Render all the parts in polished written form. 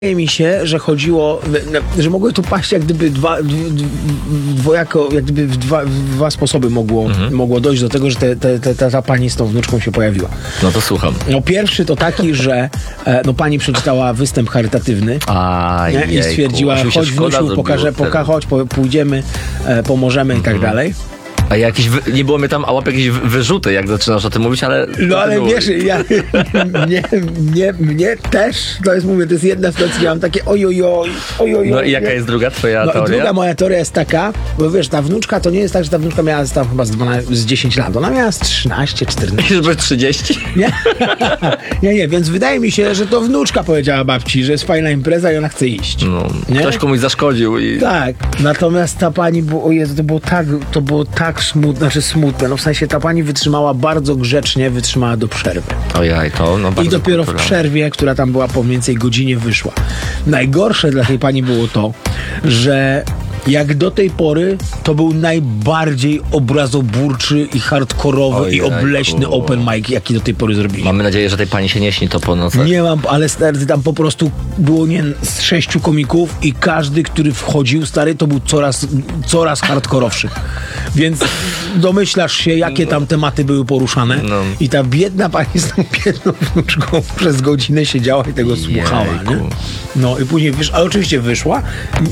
Wydaje mi się, że chodziło, że mogły tu paść jak gdyby dwojako, jak gdyby w dwa sposoby mogło dojść do tego, że ta pani z tą wnuczką się pojawiła. No to słucham. No pierwszy to taki, że pani przeczytała występ charytatywny i stwierdziła, chodź wnusiu, chodź, pójdziemy, pomożemy i tak dalej. A nie było mnie tam, a łap jakieś wyrzuty, jak zaczynasz o tym mówić, ale... No ale wiesz, mnie też, to jest jedna sytuacja, ja mam takie ojojoj. No i jaka jest druga twoja teoria? Druga moja teoria jest taka, bo wiesz, ta wnuczka, to nie jest tak, że ta wnuczka miała tam chyba z 10 lat, ona miała z 13, 14. Żeby 30? Nie, więc wydaje mi się, że to wnuczka powiedziała babci, że jest fajna impreza i ona chce iść. No, ktoś komuś zaszkodził i... Tak, natomiast ta pani, to było tak smutne, no w sensie ta pani wytrzymała bardzo grzecznie, wytrzymała do przerwy. Ojej, to no bardzo i dopiero kulturalne. W przerwie, która tam była po mniej więcej godzinie, wyszła. Najgorsze dla tej pani było to, że jak do tej pory to był najbardziej obrazoburczy i hardkorowy i obleśny open mic, jaki do tej pory zrobiliśmy. Mamy nadzieję, że tej pani się nie śni to po nocach. Nie mam, ale stary, tam po prostu było z 6 komików i każdy, który wchodził, stary, to był coraz hardkorowszy. Więc domyślasz się, jakie tam tematy były poruszane. No. I ta biedna pani z tą biedną wnuczką przez godzinę siedziała i tego słuchała. Nie? No i później ale oczywiście wyszła,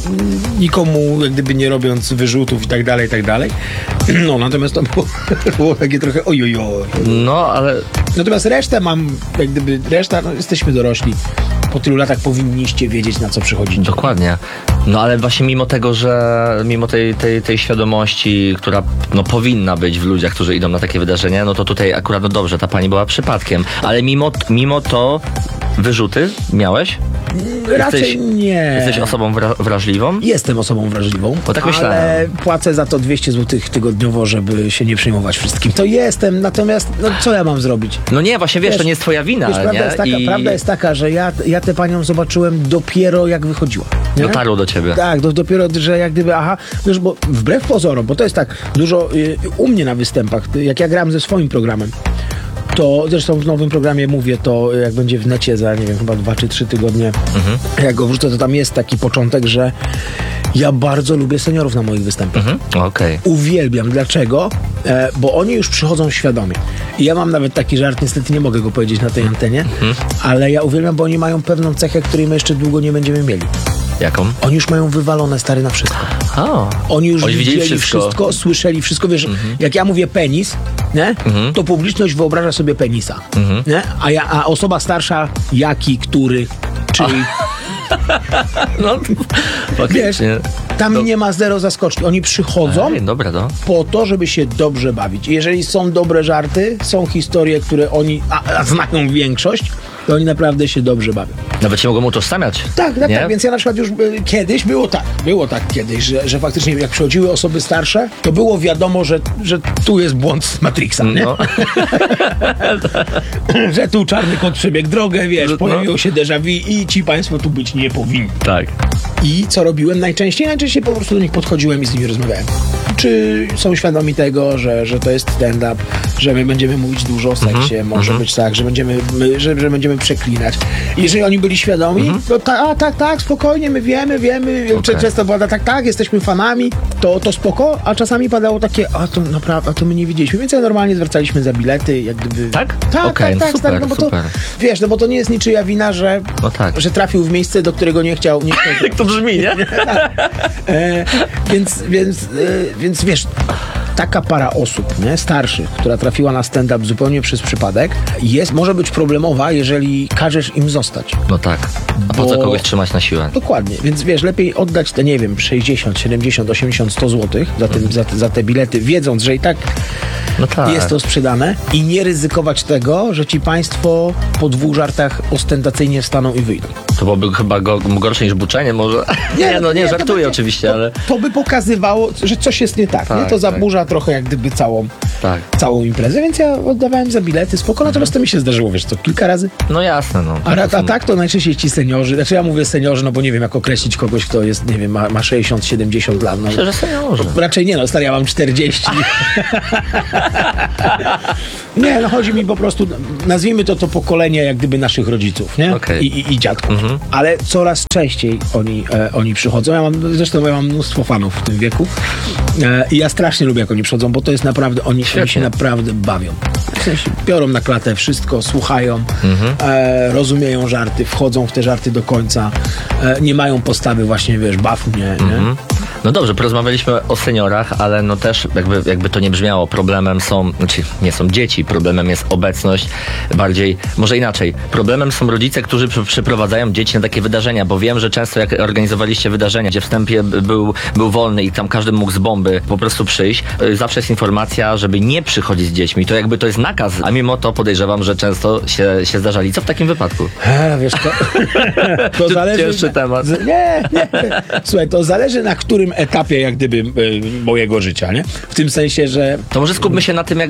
nikomu jak gdyby nie robiąc wyrzutów i tak dalej. No, natomiast to było takie trochę ojojoj. No, ale... Natomiast reszta, jesteśmy dorośli. Po tylu latach powinniście wiedzieć, na co przychodzić. Dokładnie. No ale właśnie mimo tego, że mimo tej świadomości, która powinna być w ludziach, którzy idą na takie wydarzenia, no to tutaj akurat dobrze, ta pani była przypadkiem. Ale mimo to wyrzuty miałeś? Raczej nie. Jesteś osobą wrażliwą? Jestem osobą wrażliwą, bo tak myślałem. Ale płacę za to 200 zł tygodniowo, żeby się nie przejmować wszystkim. To jestem, natomiast co ja mam zrobić? No nie, właśnie wiesz, to nie jest twoja wina. Prawda jest taka, że ja tę panią zobaczyłem dopiero jak wychodziła. Nie? Dotarło do ciebie. Tak, dopiero, że jak gdyby, wiesz, bo wbrew pozorom, bo to jest tak dużo u mnie na występach, jak ja gram ze swoim programem, to zresztą w nowym programie mówię to, jak będzie w necie za, nie wiem, chyba 2 czy 3 tygodnie, jak go wrzucę, to tam jest taki początek, że ja bardzo lubię seniorów na moich występach. Okay. Uwielbiam. Dlaczego? Bo oni już przychodzą świadomie. I ja mam nawet taki żart, niestety nie mogę go powiedzieć na tej antenie, ale ja uwielbiam, bo oni mają pewną cechę, której my jeszcze długo nie będziemy mieli. Jaką? Oni już mają wywalone, stary, na wszystko. Oni już widzieli wszystko, słyszeli wszystko. Wiesz, jak ja mówię penis, nie? To publiczność wyobraża sobie penisa. Nie? A osoba starsza, jaki, który, czyli... No, wiesz, tam nie ma zero zaskoczni. Oni przychodzą po to, żeby się dobrze bawić. Jeżeli są dobre żarty, są historie, które oni znają większość, to oni naprawdę się dobrze bawią. Nawet się mogą utożsamiać. Tak. Więc ja na przykład już kiedyś, było tak kiedyś, że faktycznie jak przychodziły osoby starsze, to było wiadomo, że tu jest błąd z Matrixa, nie? No. Że tu czarny kot przebiegł drogę, wiesz, pojawiło się déjà vu i ci państwo tu być nie powinni. Tak. I co robiłem najczęściej? Najczęściej po prostu do nich podchodziłem i z nimi rozmawiałem. Czy są świadomi tego, że to jest stand-up, że my będziemy mówić dużo o seksie, może być tak, że będziemy przeklinać. Jeżeli oni byli świadomi, to tak, spokojnie, my wiemy. Okay. Często była tak, jesteśmy fanami, to spoko, a czasami padało takie, to naprawdę, to my nie widzieliśmy, więc normalnie zwracaliśmy za bilety, jak gdyby... Tak? Tak, super, no bo super. To, wiesz, no bo to nie jest niczyja wina, że trafił w miejsce, do którego nie chciał. Jak to brzmi, nie? Więc wiesz, taka para osób, nie, starszych, która trafiła na stand-up zupełnie przez przypadek, może być problemowa, jeżeli każesz im zostać. No tak. A po co kogoś trzymać na siłę? Dokładnie. Więc wiesz, lepiej oddać te, nie wiem, 60, 70, 80, 100 zł za te bilety, wiedząc, że i tak jest to sprzedane i nie ryzykować tego, że ci państwo po 2 żartach ostentacyjnie wstaną i wyjdą. To byłoby chyba gorsze niż buczenie może. Nie, żartuję oczywiście, ale... To by pokazywało, że coś jest nie tak. Nie? To zaburza trochę jak gdyby całą imprezę, więc ja oddawałem za bilety, spoko, natomiast to mi się zdarzyło, wiesz co, kilka razy. No jasne, no. A tak to najczęściej ci seniorzy, znaczy ja mówię seniorzy, no bo nie wiem jak określić kogoś, kto jest, nie wiem, ma 60, 70 lat. No, myślę, że seniorzy. Raczej nie, stary, ja mam 40. Nie, chodzi mi po prostu, nazwijmy to pokolenie jak gdyby naszych rodziców, nie? Okay. I dziadków. ale coraz częściej oni przychodzą. Ja mam mnóstwo fanów w tym wieku i ja strasznie lubię, jak oni przychodzą, bo to jest naprawdę, oni się naprawdę bawią. W sensie biorą na klatę wszystko, słuchają, rozumieją żarty, wchodzą w te żarty do końca, nie mają postawy właśnie, wiesz, baw mnie, nie? No dobrze, porozmawialiśmy o seniorach, ale no też jakby to nie brzmiało, problemem są, znaczy nie są dzieci, problemem jest obecność, bardziej, może inaczej, problemem są rodzice, którzy przyprowadzają dzieci na takie wydarzenia, bo wiem, że często jak organizowaliście wydarzenia, gdzie wstępie był wolny i tam każdy mógł z bomby po prostu przyjść, zawsze jest informacja, żeby nie przychodzić z dziećmi, to jakby to jest nakaz, a mimo to podejrzewam, że często się zdarzali. Co w takim wypadku? Wiesz, to zależy... Cięższy temat. Nie. Słuchaj, to zależy na którym etapie jak gdyby mojego życia, nie? W tym sensie, że... To może skupmy się na tym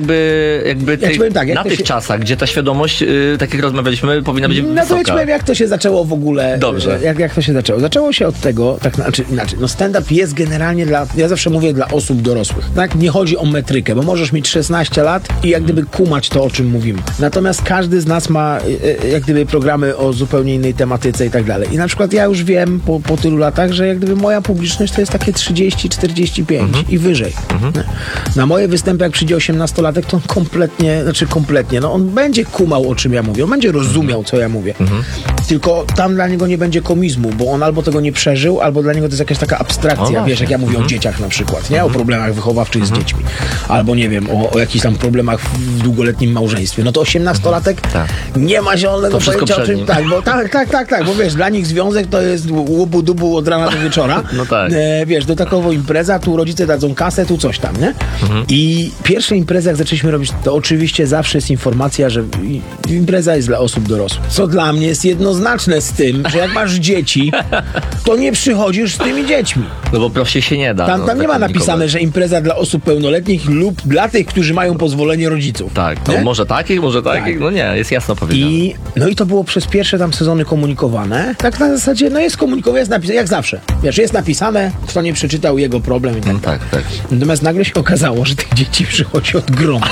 na tych czasach, gdzie ta świadomość, tak jak rozmawialiśmy, powinna być wysoka. No to ja ci powiem, jak to się zaczęło w ogóle. Dobrze. Jak to się zaczęło? Zaczęło się od tego, inaczej, no stand-up jest generalnie ja zawsze mówię dla osób dorosłych, tak? Nie chodzi o metrykę, bo możesz mieć 16 lat i jak gdyby kumać to, o czym mówimy. Natomiast każdy z nas ma jak gdyby programy o zupełnie innej tematyce i tak dalej. I na przykład ja już wiem po tylu latach, że jak gdyby moja publiczność to jest takie 30-45 i wyżej. Na moje występy, jak przyjdzie 18-latek, to on kompletnie, no on będzie kumał, o czym ja mówię, on będzie rozumiał, co ja mówię. Tylko tam dla niego nie będzie komizmu, bo on albo tego nie przeżył, albo dla niego to jest jakaś taka abstrakcja, wiesz, jak ja mówię o dzieciach na przykład, nie? O problemach wychowawczych z dziećmi. Albo nie wiem, o jakichś tam problemach w długoletnim małżeństwie. No to 18-latek nie ma zielonego pojęcia o czym. Tak, bo bo wiesz, dla nich związek to jest łubu-dubu od rana do wieczora. No tak. Wiesz, do takowo impreza, tu rodzice dadzą kasę, tu coś tam, nie? I pierwsze imprezy, jak zaczęliśmy robić, to oczywiście zawsze jest informacja, że impreza jest dla osób dorosłych. Co dla mnie jest jednoznaczne z tym, że jak masz dzieci, to nie przychodzisz z tymi dziećmi. No bo prościej się nie da. Tam nie ma napisane, że impreza dla osób pełnoletnich lub dla tych, którzy mają pozwolenie rodziców. Tak, no może takich, no nie, jest jasno powiedziane. I to było przez pierwsze tam sezony komunikowane. Tak na zasadzie, jest komunikowane, jest napisane, jak zawsze. Wiesz, jest napisane, kto nie przeczytał, jego problem i tak. Tak. Natomiast nagle się okazało, że tych dzieci przychodzi od groma.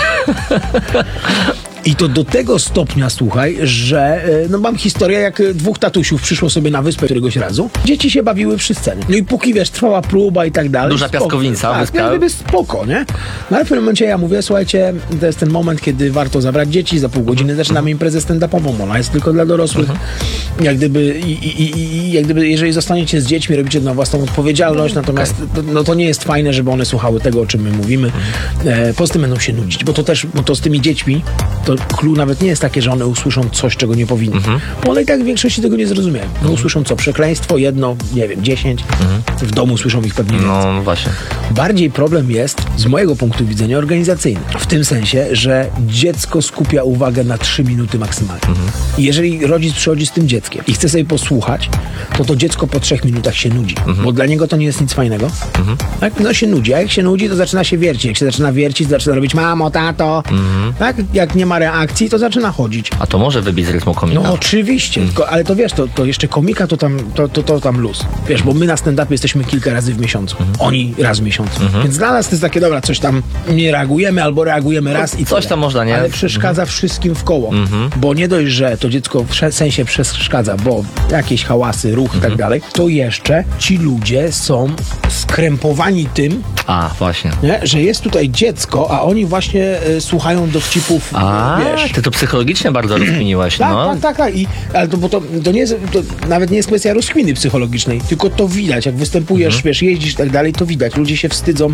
I to do tego stopnia, słuchaj, że mam historię, jak dwóch tatusiów przyszło sobie na wyspę któregoś razu. Dzieci się bawiły przy scenie. No i póki, wiesz, trwała próba i tak dalej. Duża piaskownica. Tak, gdyby spoko, nie? No ale w pewnym momencie ja mówię, słuchajcie, to jest ten moment, kiedy warto zabrać dzieci, za pół godziny zaczynamy imprezę stand-upową, ona jest tylko dla dorosłych. Jak gdyby, jeżeli zostaniecie z dziećmi, robicie na własną odpowiedzialność, natomiast to nie jest fajne, żeby one słuchały tego, o czym my mówimy. Poza tym będą się nudzić, bo to z tymi dziećmi, to clue nawet nie jest takie, że one usłyszą coś, czego nie powinny. Bo one i tak w większości tego nie zrozumieją. No usłyszą co? Przekleństwo, 10. W domu słyszą ich pewnie więcej. No właśnie. Bardziej problem jest, z mojego punktu widzenia, organizacyjny. W tym sensie, że dziecko skupia uwagę na 3 minuty maksymalnie. I jeżeli rodzic przychodzi z tym dzieckiem i chce sobie posłuchać, to dziecko po 3 minutach się nudzi. Bo dla niego to nie jest nic fajnego. Tak? No się nudzi. A jak się nudzi, to zaczyna się wiercić. Jak się zaczyna wiercić, zaczyna robić mamo, tato. Tak? Jak nie ma reakcji, to zaczyna chodzić. A to może wybić z rytmu komika. No oczywiście, ale to wiesz, to jeszcze komika to tam luz. Wiesz, bo my na stand-upie jesteśmy kilka razy w miesiącu. Oni raz w miesiącu. Więc dla nas to jest takie, dobra, coś tam nie reagujemy, albo reagujemy raz i coś tam można, nie? Ale przeszkadza wszystkim w koło. Bo nie dość, że to dziecko w sensie przeszkadza, bo jakieś hałasy, ruch i tak dalej, to jeszcze ci ludzie są skrępowani tym, właśnie. Nie? Że jest tutaj dziecko, a oni właśnie słuchają dowcipów, wiesz. Ty to psychologicznie bardzo rozkminiłeś, Tak. Ale to nie jest, to nawet nie jest kwestia rozkminy psychologicznej, tylko to widać, jak występujesz, wiesz, jeździsz i tak dalej, to widać. Ludzie się wstydzą.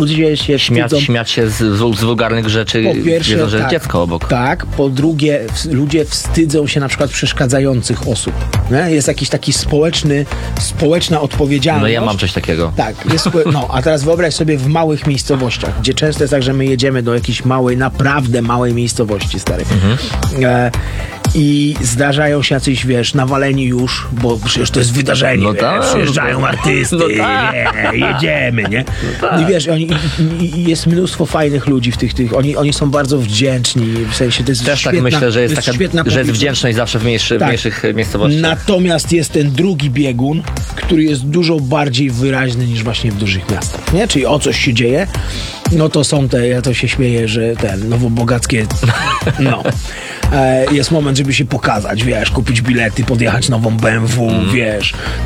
Śmiać się z wulgarnych rzeczy, po pierwsze, wiedzą, że jest dziecko obok. Tak, po drugie, ludzie wstydzą się na przykład przeszkadzających osób. Nie? Jest jakiś taki społeczna odpowiedzialność. No ja mam coś takiego. Tak, a teraz wyobraź sobie w małych miejscowościach, gdzie często jest tak, że my jedziemy do jakiejś naprawdę małej miejscowości, stary. I zdarzają się jacyś, wiesz, nawaleni już, bo przecież to jest wydarzenie, przyjeżdżają artysty, jedziemy, nie? I wiesz, jest mnóstwo fajnych ludzi w tych, oni są bardzo wdzięczni, w sensie to jest też świetna, tak myślę, że jest taka, że jest wdzięczność zawsze w mniejszych miejscowościach. Natomiast jest ten drugi biegun, który jest dużo bardziej wyraźny niż właśnie w dużych miastach, nie? Czyli o coś się dzieje, no to są ja to się śmieję, że nowobogackie, jest moment, żeby się pokazać, wiesz, kupić bilety, podjechać nową BMW, wiesz,